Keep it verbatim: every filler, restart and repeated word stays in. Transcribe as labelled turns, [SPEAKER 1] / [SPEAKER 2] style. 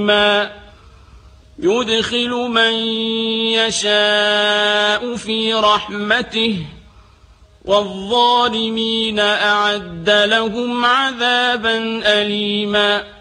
[SPEAKER 1] حكيما يدخل من يشاء في رحمته والظالمين أعد لهم عذابا أليما